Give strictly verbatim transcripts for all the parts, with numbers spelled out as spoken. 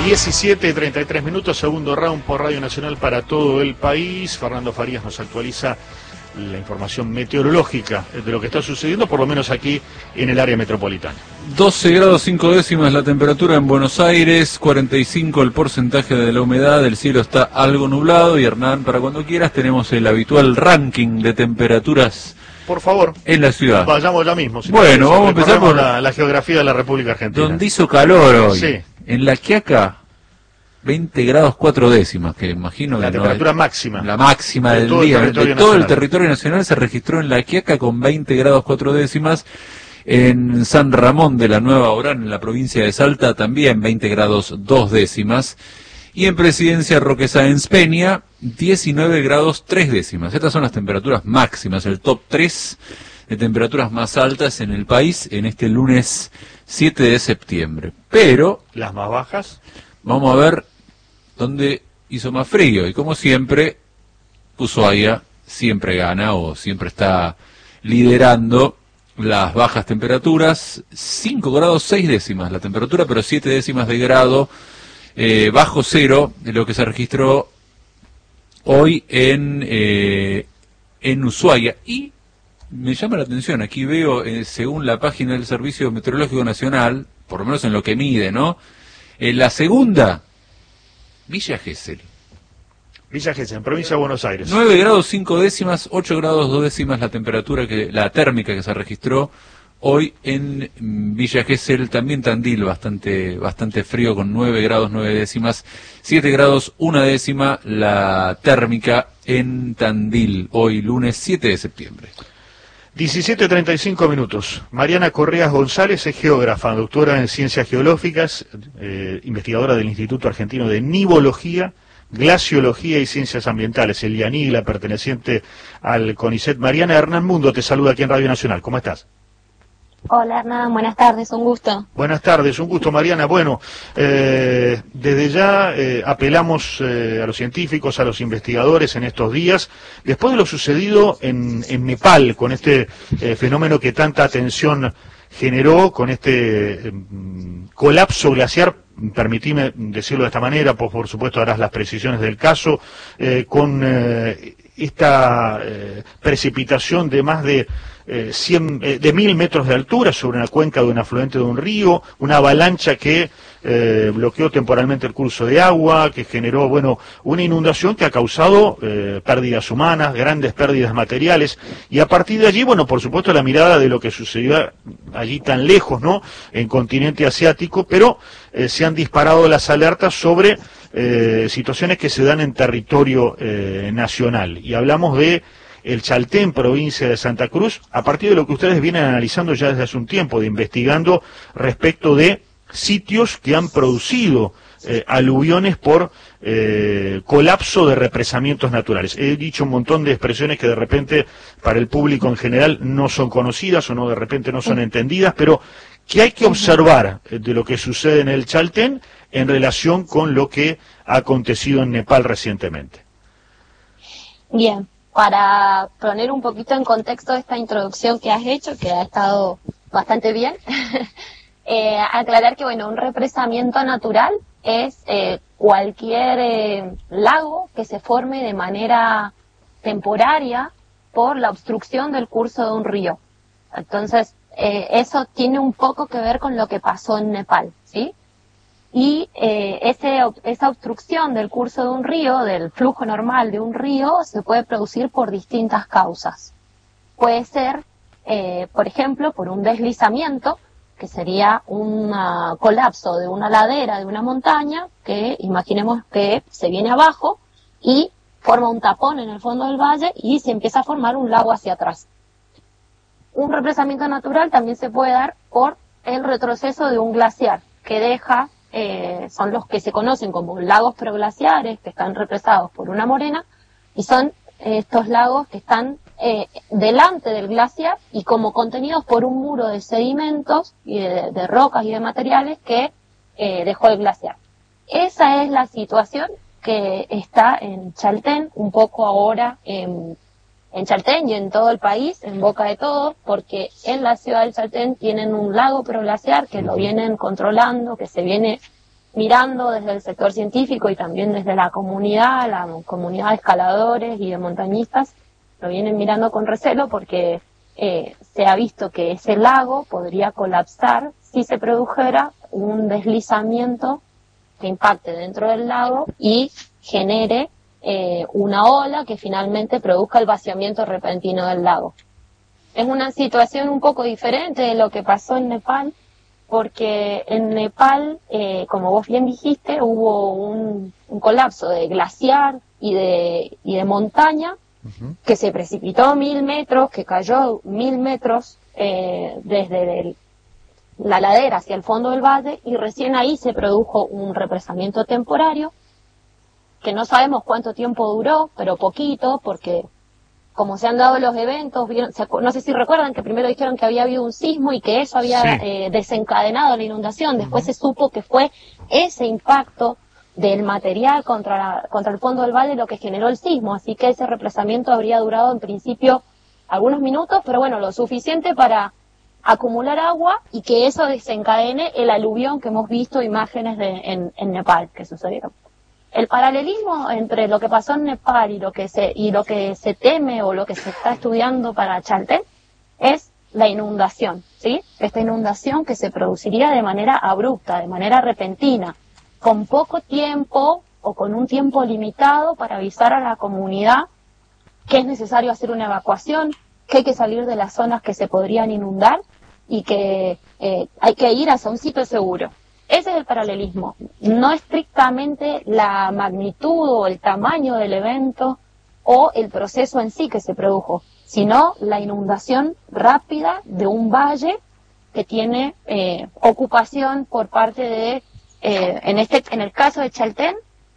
diecisiete treinta y tres minutos, segundo round por Radio Nacional para todo el país. Fernando Farías nos actualiza la información meteorológica de lo que está sucediendo, por lo menos aquí en el área metropolitana. doce grados cinco décimas la temperatura en Buenos Aires, cuarenta y cinco el porcentaje de la humedad, el cielo está algo nublado. Y Hernán, para cuando quieras, tenemos el habitual ranking de temperaturas. Por favor, en la ciudad. Vayamos ya mismo. Si bueno, vamos a empezar por la, la geografía de la República Argentina. Donde hizo calor hoy. Sí. En La Quiaca, veinte grados cuatro décimas, que imagino la que temperatura no es máxima. La máxima de del todo día. El de todo el territorio nacional se registró en La Quiaca con veinte grados cuatro décimas. En San Ramón de la Nueva Orán, en la provincia de Salta, también veinte grados dos décimas. Y en Presidencia Roque Sáenz Peña, diecinueve grados tres décimas. Estas son las temperaturas máximas, el top tres de temperaturas más altas en el país en este lunes siete de septiembre. Pero las más bajas, vamos a ver dónde hizo más frío. Y como siempre, Ushuaia siempre gana o siempre está liderando las bajas temperaturas. cinco grados seis décimas la temperatura, pero siete décimas de grado eh, bajo cero de lo que se registró hoy en, eh, en Ushuaia. Y me llama la atención, aquí veo, eh, según la página del Servicio Meteorológico Nacional, por lo menos en lo que mide, ¿no? En la segunda, Villa Gesell. Villa Gesell, en provincia de Buenos Aires. nueve grados cinco décimas, ocho grados dos décimas la temperatura, que la térmica que se registró hoy en Villa Gesell. También Tandil, bastante bastante frío, con nueve grados nueve décimas, siete grados una décima la térmica en Tandil, hoy lunes siete de septiembre. diecisiete treinta y cinco minutos. Mariana Correas González es geógrafa, doctora en Ciencias Geológicas, eh, investigadora del Instituto Argentino de Nivología, Glaciología y Ciencias Ambientales, el IANIGLA, perteneciente al CONICET. Mariana, Hernán Mundo te saluda aquí en Radio Nacional. ¿Cómo estás? Hola Hernán, buenas tardes, un gusto. Buenas tardes, un gusto Mariana. Bueno, eh, desde ya eh, apelamos eh, a los científicos, a los investigadores en estos días, después de lo sucedido en, en Nepal, con este eh, fenómeno que tanta atención generó, con este eh, colapso glaciar, permitime decirlo de esta manera, pues por supuesto harás las precisiones del caso, eh, con eh, esta eh, precipitación de más de Eh, cien, eh, de mil metros de altura sobre una cuenca de un afluente de un río, una avalancha que eh, bloqueó temporalmente el curso de agua, que generó, bueno, una inundación que ha causado eh, pérdidas humanas, grandes pérdidas materiales, y a partir de allí, bueno, por supuesto la mirada de lo que sucedió allí tan lejos, ¿no?, en continente asiático, pero eh, se han disparado las alertas sobre eh, situaciones que se dan en territorio eh, nacional, y hablamos de el Chaltén, provincia de Santa Cruz, a partir de lo que ustedes vienen analizando ya desde hace un tiempo, de investigando respecto de sitios que han producido eh, aluviones por eh, colapso de represamientos naturales. He dicho un montón de expresiones que de repente para el público en general no son conocidas o no de repente no son entendidas, pero que hay que observar de lo que sucede en el Chaltén en relación con lo que ha acontecido en Nepal recientemente. Bien. Para poner un poquito en contexto esta introducción que has hecho, que ha estado bastante bien, eh, aclarar que, bueno, un represamiento natural es eh, cualquier eh, lago que se forme de manera temporaria por la obstrucción del curso de un río. Entonces, eh, eso tiene un poco que ver con lo que pasó en Nepal, ¿sí? Y eh, ese, esa obstrucción del curso de un río, del flujo normal de un río, se puede producir por distintas causas. Puede ser, eh, por ejemplo, por un deslizamiento, que sería un uh, colapso de una ladera de una montaña, que imaginemos que se viene abajo y forma un tapón en el fondo del valle y se empieza a formar un lago hacia atrás. Un represamiento natural también se puede dar por el retroceso de un glaciar, que deja... Eh, son los que se conocen como lagos proglaciares, que están represados por una morena, y son eh, estos lagos que están eh, delante del glaciar y como contenidos por un muro de sedimentos y de, de rocas y de materiales que eh, dejó el glaciar. Esa es la situación que está en Chaltén, un poco ahora en, en Chaltén y en todo el país, en boca de todos, porque en la ciudad del Chaltén tienen un lago proglaciar que lo vienen controlando, que se viene mirando desde el sector científico y también desde la comunidad, la comunidad de escaladores y de montañistas, lo vienen mirando con recelo porque eh, se ha visto que ese lago podría colapsar si se produjera un deslizamiento que impacte dentro del lago y genere eh, una ola que finalmente produzca el vaciamiento repentino del lago. Es una situación un poco diferente de lo que pasó en Nepal, porque en Nepal, eh, como vos bien dijiste, hubo un, un colapso de glaciar y de, y de montaña, uh-huh, que se precipitó mil metros, que cayó mil metros eh, desde el, la ladera hacia el fondo del valle, y recién ahí se produjo un represamiento temporario, que no sabemos cuánto tiempo duró, pero poquito, porque como se han dado los eventos, no sé si recuerdan que primero dijeron que había habido un sismo y que eso había sí. eh, desencadenado la inundación, después uh-huh. se supo que fue ese impacto del material contra, la, contra el fondo del valle lo que generó el sismo, así que ese represamiento habría durado en principio algunos minutos, pero bueno, lo suficiente para acumular agua y que eso desencadene el aluvión que hemos visto imágenes de, en, en Nepal que sucedieron. El paralelismo entre lo que pasó en Nepal y lo que se y lo que se teme o lo que se está estudiando para Chaltén es la inundación, ¿sí? Esta inundación que se produciría de manera abrupta, de manera repentina, con poco tiempo o con un tiempo limitado para avisar a la comunidad que es necesario hacer una evacuación, que hay que salir de las zonas que se podrían inundar y que eh, hay que ir hacia un sitio seguro. Ese es el paralelismo, no estrictamente la magnitud o el tamaño del evento o el proceso en sí que se produjo, sino la inundación rápida de un valle que tiene eh, ocupación por parte de, eh, en este, en el caso de Chaltén,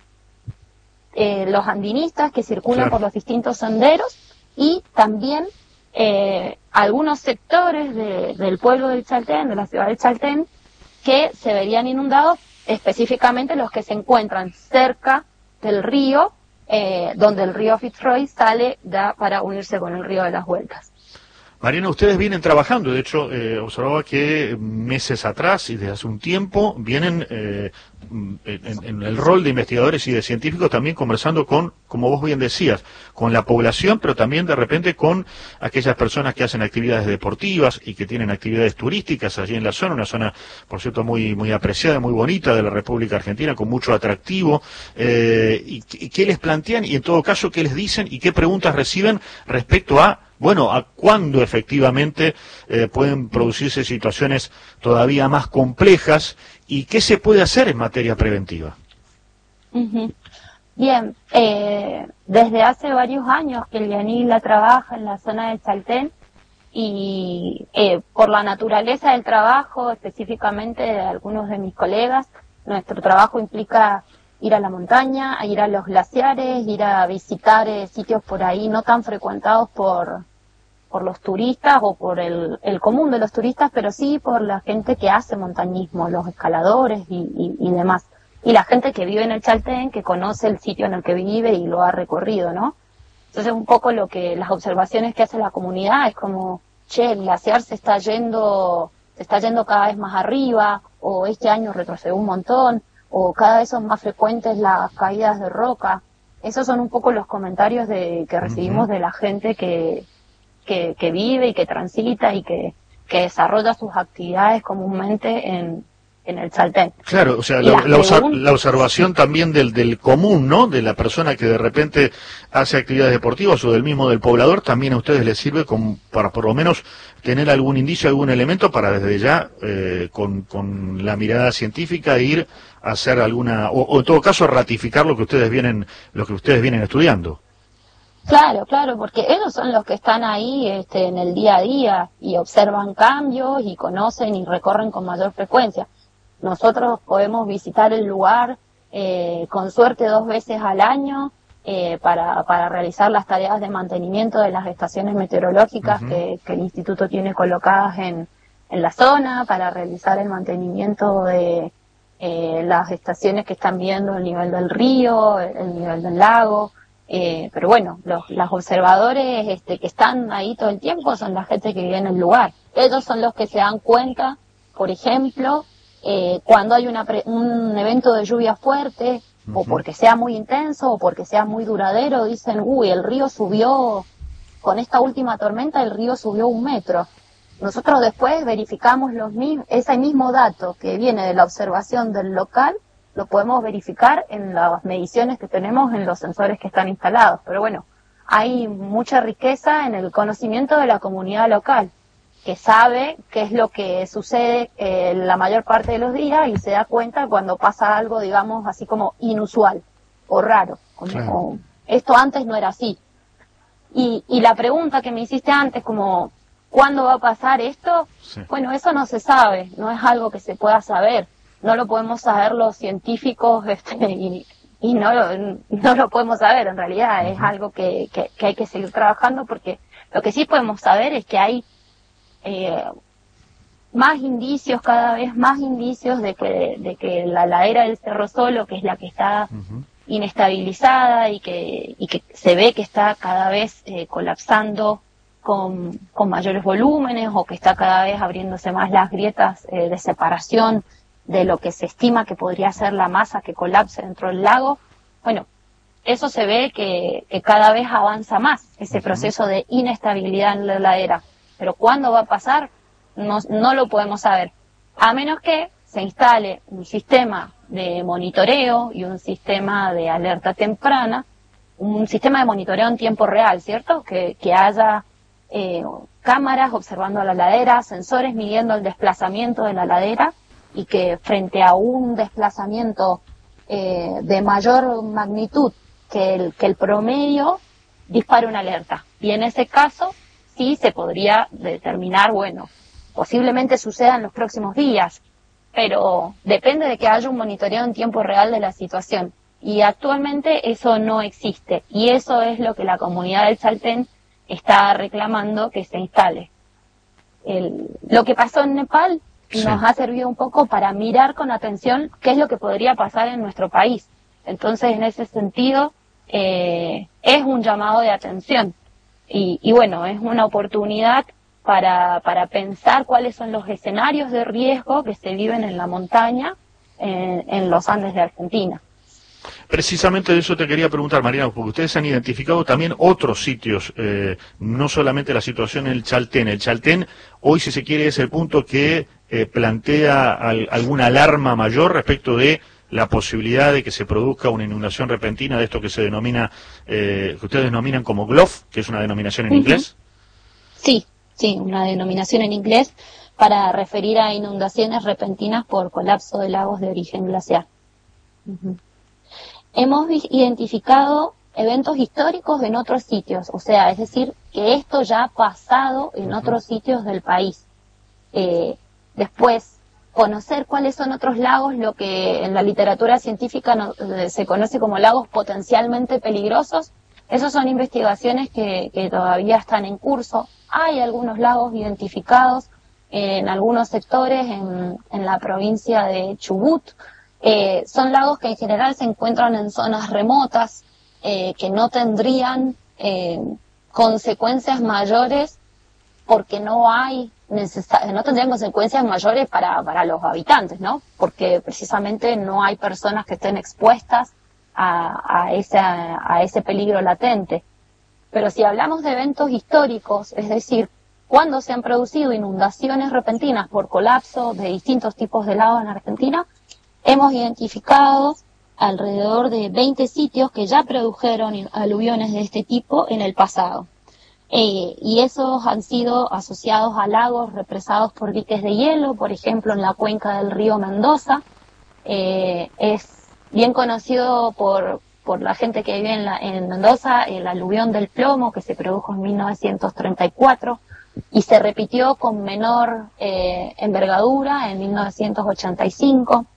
eh, los andinistas que circulan claro. por los distintos senderos y también eh, algunos sectores de, del pueblo del Chaltén, de la ciudad de Chaltén, que se verían inundados, específicamente los que se encuentran cerca del río, eh, donde el río Fitzroy sale da para unirse con el río de las Vueltas. Mariana, ustedes vienen trabajando, de hecho, eh, observaba que meses atrás y desde hace un tiempo vienen eh, en, en el rol de investigadores y de científicos también conversando con, como vos bien decías, con la población, pero también de repente con aquellas personas que hacen actividades deportivas y que tienen actividades turísticas allí en la zona, una zona, por cierto, muy muy apreciada, muy bonita de la República Argentina, con mucho atractivo. Eh, y, y ¿qué les plantean? Y en todo caso, ¿qué les dicen? ¿Y qué preguntas reciben respecto a bueno, a cuándo efectivamente eh, pueden producirse situaciones todavía más complejas y qué se puede hacer en materia preventiva? Uh-huh. Bien, eh, desde hace varios años que el IANILA trabaja en la zona de Chaltén y eh, por la naturaleza del trabajo, específicamente de algunos de mis colegas, nuestro trabajo implica ir a la montaña, a ir a los glaciares, ir a visitar eh, sitios por ahí no tan frecuentados por, por los turistas o por el, el común de los turistas, pero sí por la gente que hace montañismo, los escaladores y, y, y demás. Y la gente que vive en el Chaltén, que conoce el sitio en el que vive y lo ha recorrido, ¿no? Entonces un poco lo que las observaciones que hace la comunidad es como, che, el glaciar se está yendo, se está yendo cada vez más arriba, o este año retrocedió un montón, o cada vez son más frecuentes las caídas de roca. Esos son un poco los comentarios de, que recibimos uh-huh. de la gente que, que, que vive y que transita y que, que desarrolla sus actividades comúnmente en, en el Chaltén. Claro, o sea, la, la, preguntas... la observación también del, del común, ¿no? De la persona que de repente hace actividades deportivas o del mismo del poblador, también a ustedes les sirve como para por lo menos tener algún indicio, algún elemento para desde ya, eh, con, con la mirada científica, ir a hacer alguna, o, o en todo caso ratificar lo que ustedes vienen, lo que ustedes vienen estudiando. Claro, claro, porque ellos son los que están ahí este, en el día a día y observan cambios y conocen y recorren con mayor frecuencia. Nosotros podemos visitar el lugar eh, con suerte dos veces al año eh, para, para realizar las tareas de mantenimiento de las estaciones meteorológicas uh-huh. que, que el instituto tiene colocadas en, en la zona, para realizar el mantenimiento de eh, las estaciones que están viendo el nivel del río, el, el nivel del lago. Eh, pero bueno, los, los observadores este, que están ahí todo el tiempo son la gente que vive en el lugar. Ellos son los que se dan cuenta, por ejemplo, eh, cuando hay una pre un evento de lluvia fuerte, uh-huh. o porque sea muy intenso, o porque sea muy duradero, dicen, uy, el río subió, con esta última tormenta el río subió un metro. Nosotros después verificamos los ese mismo dato que viene de la observación del local, lo podemos verificar en las mediciones que tenemos en los sensores que están instalados. Pero bueno, hay mucha riqueza en el conocimiento de la comunidad local, que sabe qué es lo que sucede eh, la mayor parte de los días y se da cuenta cuando pasa algo, digamos, así como inusual o raro. Como, claro. como, esto antes no era así. Y, y la pregunta que me hiciste antes, como, ¿cuándo va a pasar esto? Sí. Bueno, eso no se sabe, no es algo que se pueda saber. No lo podemos saber los científicos este, y, y no, lo, no lo podemos saber en realidad, uh-huh. es algo que, que, que hay que seguir trabajando, porque lo que sí podemos saber es que hay eh, más indicios, cada vez más indicios de que, de que la ladera del Cerro Solo, que es la que está uh-huh. inestabilizada y que, y que se ve que está cada vez eh, colapsando con, con mayores volúmenes, o que está cada vez abriéndose más las grietas eh, de separación de lo que se estima que podría ser la masa que colapse dentro del lago. Bueno, eso se ve que, que cada vez avanza más, ese uh-huh. proceso de inestabilidad en la ladera. Pero ¿cuándo va a pasar? No, no lo podemos saber, a menos que se instale un sistema de monitoreo y un sistema de alerta temprana, un sistema de monitoreo en tiempo real, ¿cierto? Que, que haya eh, cámaras observando la ladera, sensores midiendo el desplazamiento de la ladera, y que frente a un desplazamiento eh, de mayor magnitud que el, que el promedio, dispare una alerta. Y en ese caso sí se podría determinar, bueno, posiblemente suceda en los próximos días, pero depende de que haya un monitoreo en tiempo real de la situación. Y actualmente eso no existe, y eso es lo que la comunidad del Chaltén está reclamando que se instale. El, lo que pasó en Nepal sí. nos ha servido un poco para mirar con atención qué es lo que podría pasar en nuestro país. Entonces, en ese sentido, eh, es un llamado de atención. Y, y bueno, es una oportunidad para, para pensar cuáles son los escenarios de riesgo que se viven en la montaña, en, en los Andes de Argentina. Precisamente de eso te quería preguntar, Mariana, porque ustedes han identificado también otros sitios, eh, no solamente la situación en el Chaltén. El Chaltén, hoy, si se quiere, es el punto que eh, plantea al, alguna alarma mayor respecto de la posibilidad de que se produzca una inundación repentina de esto que se denomina, eh, que ustedes denominan como G L O F, que es una denominación en uh-huh. inglés. Sí, sí, una denominación en inglés para referir a inundaciones repentinas por colapso de lagos de origen glaciar. Uh-huh. Hemos identificado eventos históricos en otros sitios, o sea, es decir, que esto ya ha pasado en uh-huh. otros sitios del país. Eh, después, conocer cuáles son otros lagos, lo que en la literatura científica no, eh, se conoce como lagos potencialmente peligrosos. Esas son investigaciones que, que todavía están en curso. Hay algunos lagos identificados eh, en algunos sectores en, en la provincia de Chubut. Eh, son lagos que en general se encuentran en zonas remotas, eh, que no tendrían eh, consecuencias mayores porque no hay no tendrían consecuencias mayores para, para los habitantes, ¿no? Porque precisamente no hay personas que estén expuestas a, a, esa, a ese peligro latente. Pero si hablamos de eventos históricos, es decir, cuando se han producido inundaciones repentinas por colapso de distintos tipos de lagos en Argentina, hemos identificado alrededor de veinte sitios que ya produjeron aluviones de este tipo en el pasado. Eh, y esos han sido asociados a lagos represados por diques de hielo, por ejemplo en la cuenca del río Mendoza. Eh, es bien conocido por, por la gente que vive en, la, en Mendoza el aluvión del Plomo, que se produjo en mil novecientos treinta y cuatro y se repitió con menor eh, envergadura en mil novecientos ochenta y cinco.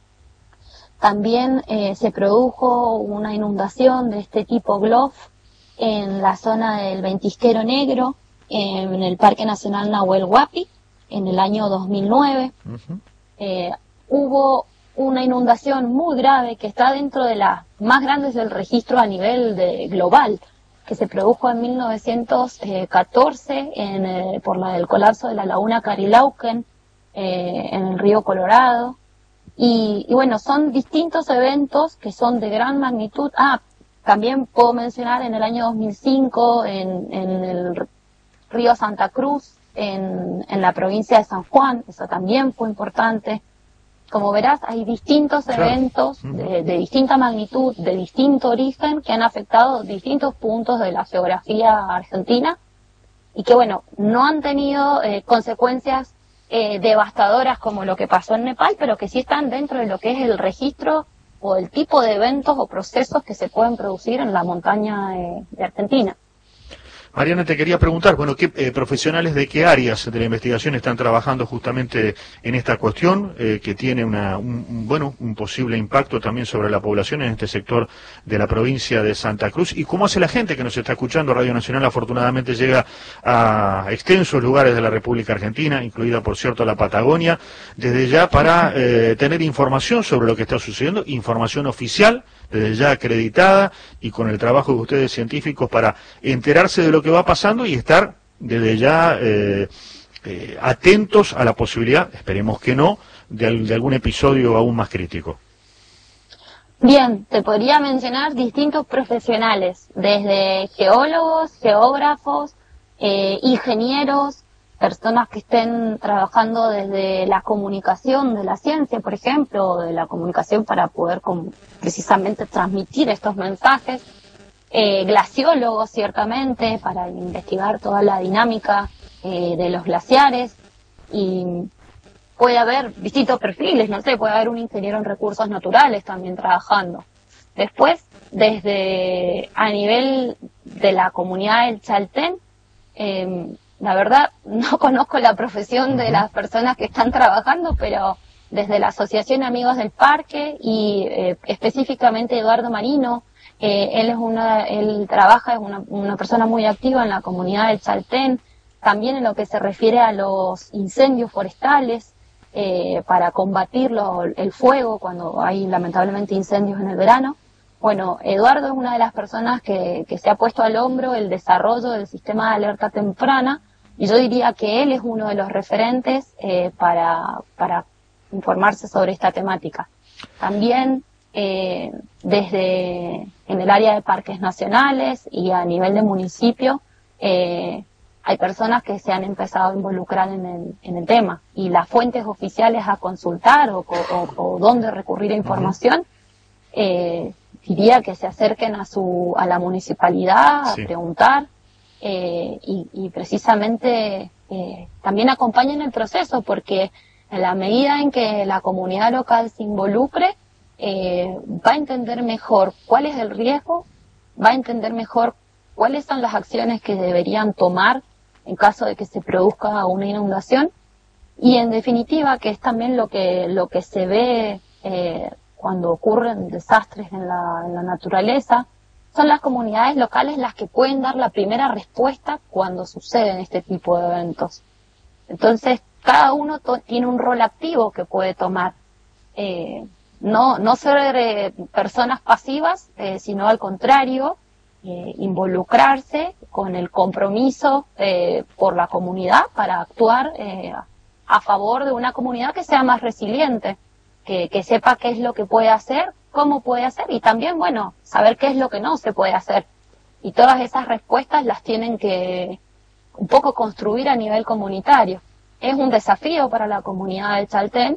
También eh, se produjo una inundación de este tipo G L O F en la zona del Ventisquero Negro, en el Parque Nacional Nahuel Huapi, en el año dos mil nueve. Uh-huh. Eh, hubo una inundación muy grave que está dentro de las más grandes del registro a nivel de, global, que se produjo en mil novecientos catorce en, eh, por la, el colapso de la laguna Carilauquen, eh, en el río Colorado. Y, y bueno, son distintos eventos que son de gran magnitud. Ah, también puedo mencionar en el año dos mil cinco en, en el río Santa Cruz, en, en la provincia de San Juan, eso también fue importante. Como verás, hay distintos claro. eventos de, de distinta magnitud, de distinto origen, que han afectado distintos puntos de la geografía argentina y que, bueno, no han tenido eh, consecuencias eh, devastadoras como lo que pasó en Nepal, pero que sí están dentro de lo que es el registro o el tipo de eventos o procesos que se pueden producir en la montaña eh, de Argentina. Mariana, te quería preguntar, bueno, ¿qué eh, profesionales de qué áreas de la investigación están trabajando justamente en esta cuestión eh, que tiene una, un, un, bueno, un posible impacto también sobre la población en este sector de la provincia de Santa Cruz? ¿Y cómo hace la gente que nos está escuchando? Radio Nacional afortunadamente llega a extensos lugares de la República Argentina, incluida por cierto la Patagonia, desde ya para eh, tener información sobre lo que está sucediendo, información oficial, desde ya acreditada y con el trabajo de ustedes científicos para enterarse de lo que va pasando y estar desde ya eh, eh, atentos a la posibilidad, esperemos que no, de, de algún episodio aún más crítico. Bien, te podría mencionar distintos profesionales, desde geólogos, geógrafos, eh, ingenieros, personas que estén trabajando desde la comunicación de la ciencia, por ejemplo, o de la comunicación para poder com- precisamente transmitir estos mensajes, eh, glaciólogos, ciertamente, para investigar toda la dinámica eh, de los glaciares, y puede haber distintos perfiles, no sé, puede haber un ingeniero en recursos naturales también trabajando. Después, desde a nivel de la comunidad del Chaltén, eh, la verdad, no conozco la profesión de las personas que están trabajando, pero desde la Asociación Amigos del Parque y eh, específicamente Eduardo Marino, eh, él es una, él trabaja, es una, una persona muy activa en la comunidad del Chaltén, también en lo que se refiere a los incendios forestales, eh, para combatirlo, el fuego cuando hay lamentablemente incendios en el verano. Bueno, Eduardo es una de las personas que, que se ha puesto al hombro el desarrollo del sistema de alerta temprana, y yo diría que él es uno de los referentes eh, para, para informarse sobre esta temática. También eh, desde en el área de parques nacionales y a nivel de municipio eh, hay personas que se han empezado a involucrar en el, en el tema, y las fuentes oficiales a consultar o, o, o dónde recurrir a información, eh, diría que se acerquen a su a la municipalidad a sí. preguntar eh, y, y precisamente eh, también acompañen el proceso, porque en la medida en que la comunidad local se involucre, eh, va a entender mejor cuál es el riesgo, va a entender mejor cuáles son las acciones que deberían tomar en caso de que se produzca una inundación, y en definitiva, que es también lo que lo que se ve eh, cuando ocurren desastres en la, en la naturaleza, son las comunidades locales las que pueden dar la primera respuesta cuando suceden este tipo de eventos. Entonces, cada uno tiene un rol activo que puede tomar. Eh, no, no ser eh, personas pasivas, eh, sino al contrario, eh, involucrarse con el compromiso eh, por la comunidad para actuar eh, a favor de una comunidad que sea más resiliente, que, que sepa qué es lo que puede hacer, cómo puede hacer, y también, bueno, saber qué es lo que no se puede hacer. Y todas esas respuestas las tienen que un poco construir a nivel comunitario. Es un desafío para la comunidad del Chaltén,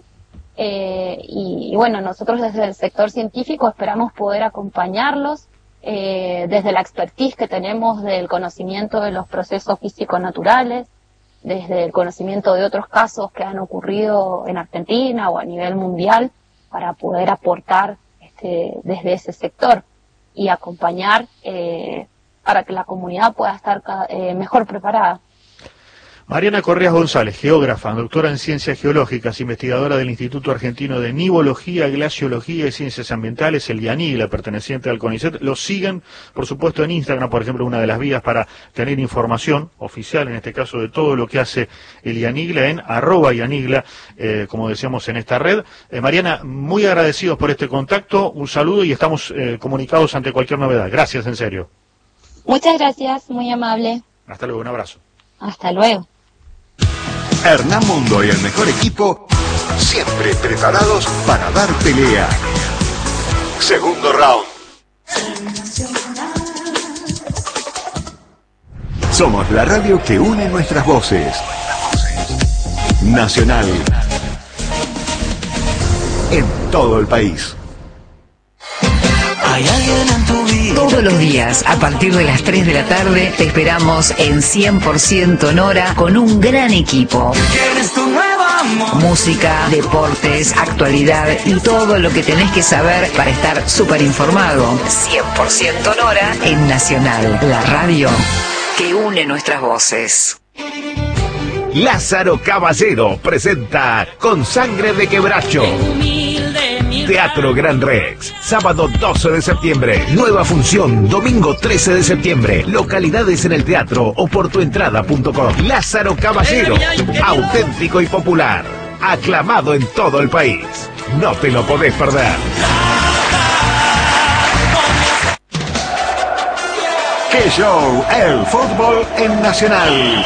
eh, y, y bueno, nosotros desde el sector científico esperamos poder acompañarlos eh, desde la expertise que tenemos del conocimiento de los procesos físico-naturales, desde el conocimiento de otros casos que han ocurrido en Argentina o a nivel mundial, para poder aportar este, desde ese sector y acompañar eh, para que la comunidad pueda estar eh, mejor preparada. Mariana Correas González, geógrafa, doctora en Ciencias Geológicas, investigadora del Instituto Argentino de Nivología, Glaciología y Ciencias Ambientales, el IANIGLA, perteneciente al CONICET. Lo siguen, por supuesto, en Instagram, por ejemplo, una de las vías para tener información oficial, en este caso, de todo lo que hace el IANIGLA, en arroba IANIGLA, eh, como decíamos en esta red. Eh, Mariana, muy agradecidos por este contacto, un saludo y estamos eh, comunicados ante cualquier novedad. Gracias, en serio. Muchas gracias, muy amable. Hasta luego, un abrazo. Hasta luego. Hernán Mundo y el mejor equipo siempre preparados para dar pelea. Segundo round. Somos la radio que une nuestras voces. Nacional. En todo el país. Hay alguien en tu vida. Todos los días, a partir de las tres de la tarde, te esperamos en cien por ciento Nora con un gran equipo. ¿Quién es tu nuevo amor? Música, deportes, actualidad y todo lo que tenés que saber para estar súper informado. cien por ciento Nora en Nacional, la radio que une nuestras voces. Lázaro Caballero presenta Con Sangre de Quebracho. Teatro Gran Rex, sábado doce de septiembre, nueva función, domingo trece de septiembre, localidades en el teatro o por tuentrada punto com. Lázaro Caballero, auténtico y popular, aclamado en todo el país. No te lo podés perder. ¡Qué show! El fútbol en Nacional.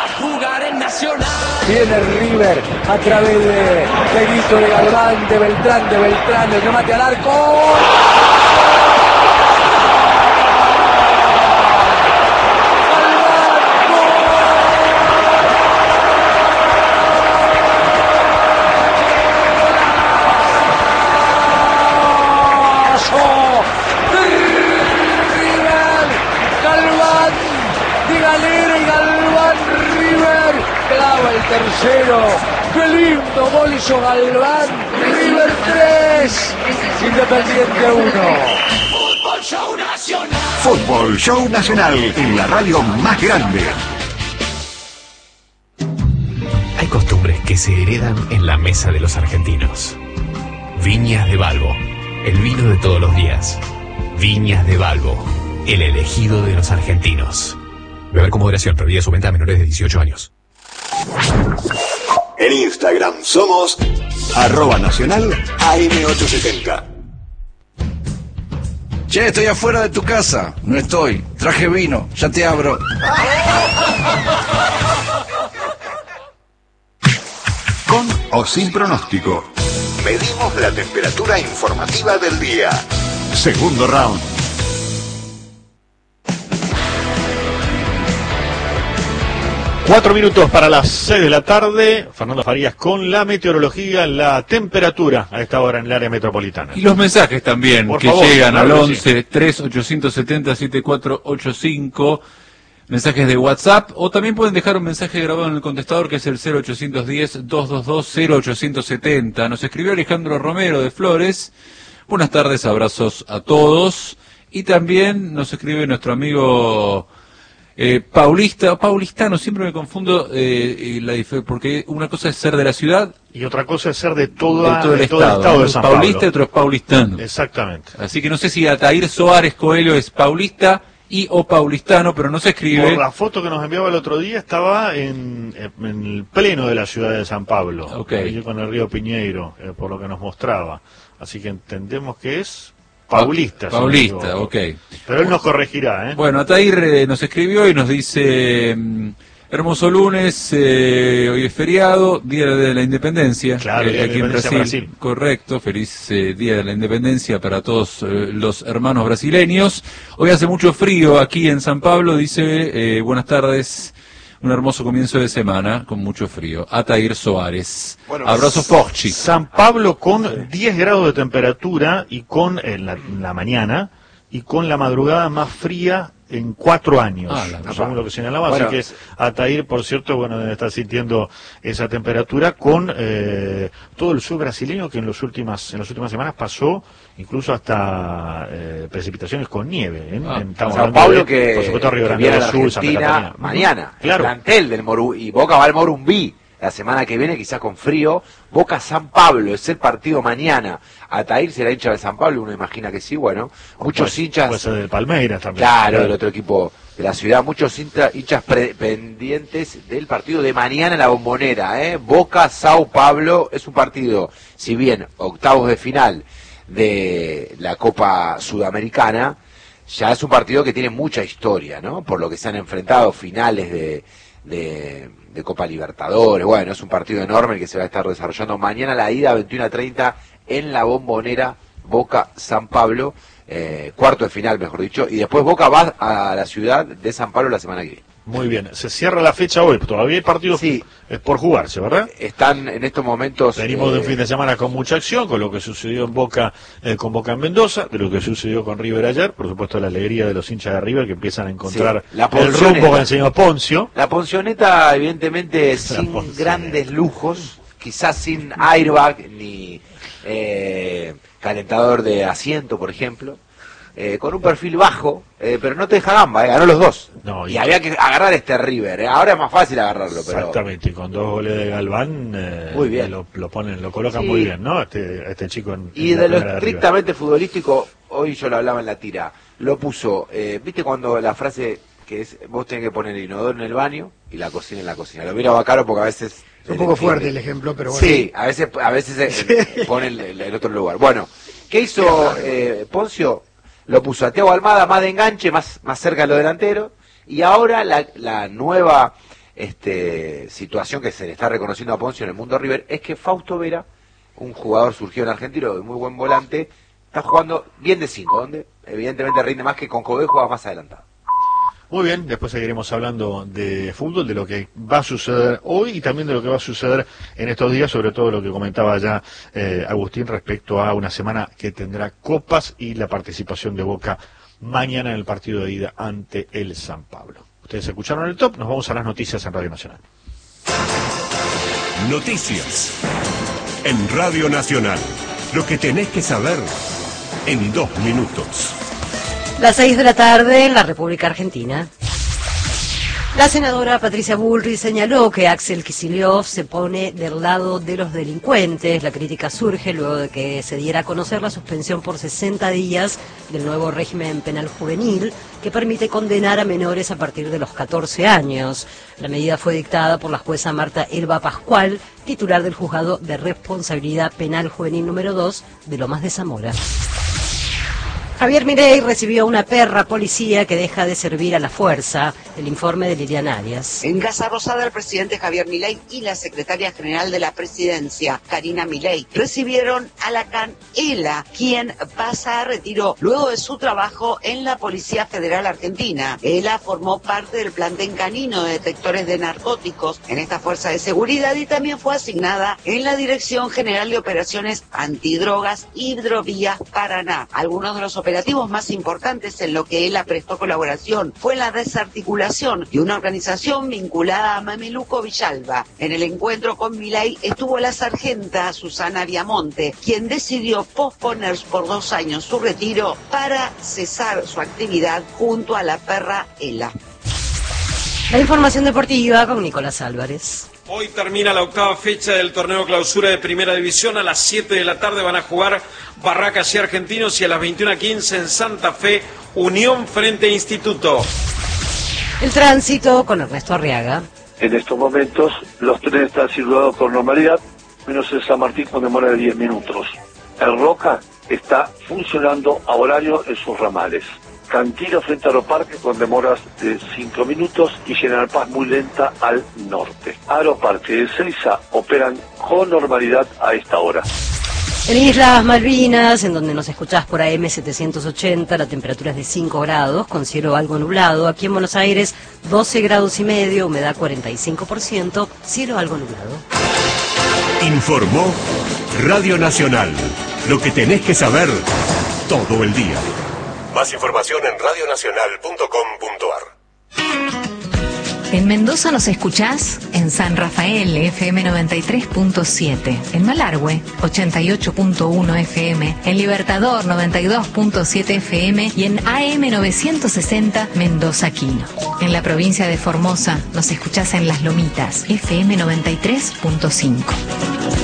Viene River a través de Benito, de Galván, de Beltrán, de Beltrán, el remate al arco. Tercero, qué lindo gol hizo Galván. River tres, Independiente uno. Fútbol Show Nacional. Fútbol Show Nacional en la radio más grande. Hay costumbres que se heredan en la mesa de los argentinos. Viñas de Balbo, el vino de todos los días. Viñas de Balbo, el elegido de los argentinos. Beber con moderación, prohibida su venta a menores de dieciocho años. En Instagram somos arroba nacional A M ochocientos setenta. Che, estoy afuera de tu casa. No estoy. Traje vino. Ya te abro. Con o sin pronóstico. Medimos la temperatura informativa del día. Segundo round. Cuatro minutos para las seis de la tarde. Fernando Farías con la meteorología, la temperatura a esta hora en el área metropolitana. Y los mensajes también, Por que favor, llegan claro al que once, tres, ochocientos setenta, setenta y cuatro ochenta y cinco. Mensajes de WhatsApp, o también pueden dejar un mensaje grabado en el contestador, que es el cero ochocientos diez, doscientos veintidós, cero ochocientos setenta. Nos escribió Alejandro Romero de Flores. Buenas tardes, abrazos a todos. Y también nos escribe nuestro amigo... Eh, Paulista, Paulistano, siempre me confundo, eh, la dif- porque una cosa es ser de la ciudad y otra cosa es ser de, toda, de todo el de todo estado, el estado ¿no? de San Paulista Pablo. y otro es paulistano. Exactamente. Así que no sé si Ataír Soares Coelho es paulista y o paulistano, pero no se escribe. Por la foto que nos enviaba el otro día estaba en, en el pleno de la ciudad de San Pablo, Okay. ahí con el río Piñeiro, eh, por lo que nos mostraba. Así que entendemos que es paulista. si no me Paulista, equivoco. ok. Pero él nos corregirá, ¿eh? Bueno, Ataír eh, nos escribió y nos dice, mm, hermoso lunes, eh, hoy es feriado, Día de la Independencia, Claro, eh, Día de la aquí en Independencia Brasil. Brasil. Correcto, feliz eh, Día de la Independencia para todos eh, los hermanos brasileños. Hoy hace mucho frío aquí en San Pablo, dice, eh, buenas tardes. Un hermoso comienzo de semana con mucho frío. Ataír Soares. Bueno, abrazo Forchi. San Pablo con diez grados de temperatura y con en la, en la mañana y con la madrugada más fría en cuatro años, Ah, la según verdad. lo que señalaba. Bueno, así que Ataír, por cierto, bueno, debe estar sintiendo esa temperatura con eh, todo el sur brasileño que en los últimas en las últimas semanas pasó incluso hasta eh, precipitaciones con nieve. ¿eh? Ah, Estamos Sao hablando Paulo de, que, por supuesto, Río que Grande viene a do la Sul, Santa Argentina Catarina. mañana. Claro. El plantel del Moru y Boca va al Morumbí la semana que viene, quizás con frío. Boca San Pablo es el partido mañana. Ataír será hincha de San Pablo, uno imagina que sí, bueno. Muchos Puede- hinchas. puede ser del Palmeiras también. Claro, del otro equipo de la ciudad, muchos hincha- hinchas pre- pendientes del partido de mañana en la Bombonera, ¿eh? Boca Sao Paulo es un partido, si bien octavos de final de la Copa Sudamericana, ya es un partido que tiene mucha historia, ¿no? Por lo que se han enfrentado finales de, de, de Copa Libertadores. Bueno, es un partido enorme el que se va a estar desarrollando mañana, la ida a veintiuna treinta en la Bombonera, Boca San Pablo, eh, cuarto de final mejor dicho, y después Boca va a la ciudad de San Pablo la semana que viene. Muy bien, se cierra la fecha hoy, todavía hay partidos sí. por jugarse, ¿verdad? Están en estos momentos... Venimos eh, de un fin de semana con mucha acción, con lo que sucedió en Boca, eh, con Boca en Mendoza, de lo que sucedió con River ayer, por supuesto la alegría de los hinchas de River que empiezan a encontrar sí, la el rumbo que enseñó Poncio. La Poncioneta, evidentemente, sin Poncioneta. grandes lujos, quizás sin airbag ni eh, calentador de asiento, por ejemplo. Eh, con un perfil bajo, eh, pero no te deja gamba, eh, ganó los dos. No, y, y había que agarrar este River, eh. Ahora es más fácil agarrarlo. Pero... Exactamente, y con dos goles de Galván, eh, muy bien. Lo, lo ponen, lo colocan sí. muy bien, ¿no? Este, este chico en, Y en de lo de estrictamente futbolístico, hoy yo lo hablaba en la tira, lo puso, eh, ¿viste cuando la frase que es, vos tenés que poner el inodoro en el baño y la cocina en la cocina? Lo mira Bacaro porque a veces... Es un poco fuerte el ejemplo, pero bueno. Sí, a veces, a veces eh, pone el, el, el otro lugar. Bueno, ¿qué hizo eh, Poncio? Lo puso a Thiago Almada más de enganche, más, más cerca de los delanteros, y ahora la, la nueva este, situación que se le está reconociendo a Poncio en el mundo River es que Fausto Vera, un jugador surgido en Argentina de muy buen volante, está jugando bien de cinco, donde evidentemente rinde más que con Cobé, juega más adelantado. Muy bien, después seguiremos hablando de fútbol, de lo que va a suceder hoy y también de lo que va a suceder en estos días, sobre todo lo que comentaba ya eh, Agustín respecto a una semana que tendrá copas y la participación de Boca mañana en el partido de ida ante el San Pablo. Ustedes escucharon el top, nos vamos a las noticias en Radio Nacional. Noticias en Radio Nacional, lo que tenés que saber en dos minutos. Las seis de la tarde en la República Argentina. La senadora Patricia Bullrich señaló que Axel Kicillof se pone del lado de los delincuentes. La crítica surge luego de que se diera a conocer la suspensión por sesenta días del nuevo régimen penal juvenil que permite condenar a menores a partir de los catorce años. La medida fue dictada por la jueza Marta Elba Pascual, titular del Juzgado de Responsabilidad Penal Juvenil número dos de Lomas de Zamora. Javier Milei recibió una perra policía que deja de servir a la fuerza. El informe de Liliana Arias. En Casa Rosada, el presidente Javier Milei y la secretaria general de la presidencia, Karina Milei, recibieron a Lacan Ela, quien pasa a retiro luego de su trabajo en la Policía Federal Argentina. Ela formó parte del plantel canino de detectores de narcóticos en esta fuerza de seguridad y también fue asignada en la Dirección General de Operaciones Antidrogas Hidrovías Paraná. Algunos de los operativos más importantes en lo que Ela prestó colaboración fue la desarticulación de una organización vinculada a Mameluco Villalba. En el encuentro con Milei estuvo la sargenta Susana Viamonte, quien decidió posponer por dos años su retiro para cesar su actividad junto a la perra Ela. La información deportiva con Nicolás Álvarez. Hoy termina la octava fecha del torneo clausura de Primera División. A las siete de la tarde van a jugar Barracas y Argentinos y a las veintiuna quince en Santa Fe, Unión frente a Instituto. El tránsito con Ernesto Arriaga. En estos momentos los trenes están circulando con normalidad, menos el San Martín con demora de diez minutos. El Roca está funcionando a horario en sus ramales. Cantino frente a Aeroparque con demoras de cinco minutos y General Paz muy lenta al norte. Aeroparque y Ezeiza operan con normalidad a esta hora. En Islas Malvinas, en donde nos escuchás por A M setecientos ochenta, la temperatura es de cinco grados, con cielo algo nublado. Aquí en Buenos Aires, doce grados y medio, humedad cuarenta y cinco por ciento, cielo algo nublado. Informó Radio Nacional, lo que tenés que saber todo el día. Más información en radio nacional punto com punto ar. En Mendoza nos escuchás en San Rafael, F M noventa y tres punto siete, en Malargüe, ochenta y ocho punto uno F M, en Libertador, noventa y dos punto siete F M y en A M novecientos sesenta Mendoza Quino. En la provincia de Formosa nos escuchás en Las Lomitas, F M noventa y tres punto cinco.